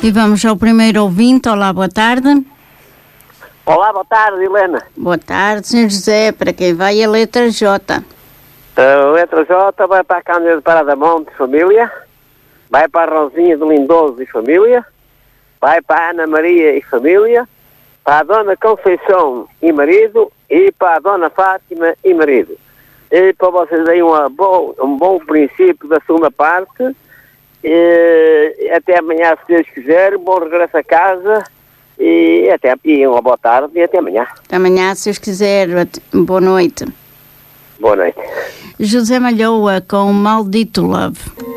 E vamos ao primeiro ouvinte. Olá, boa tarde. Olá, boa tarde, Helena. Boa tarde, Sr. José. Para quem vai a letra J? A letra J vai para a Cândida de Paradamonte, família. Vai para a Rosinha de Lindoso e família. Vai para a Ana Maria e família. Para a Dona Conceição e marido. E para a Dona Fátima e marido. E para vocês aí um bom princípio da segunda parte. E até amanhã, se Deus quiser. Bom regresso a casa. E uma boa tarde e até amanhã. Até amanhã, se Deus quiser. Boa noite. Boa noite. José Malhoa com Maldito Love.